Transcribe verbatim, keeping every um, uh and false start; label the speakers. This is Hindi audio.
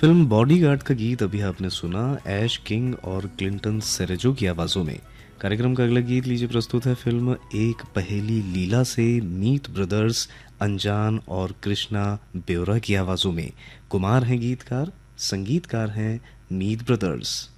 Speaker 1: फिल्म बॉडीगार्ड का गीत अभी आपने सुना ऐश किंग और क्लिंटन सेरेजो की आवाज़ों में। कार्यक्रम का अगला गीत लीजिए, प्रस्तुत है फिल्म एक पहेली लीला से मीत ब्रदर्स अनजान और कृष्णा ब्योरा की आवाज़ों में। कुमार हैं गीतकार, संगीतकार हैं मीत ब्रदर्स।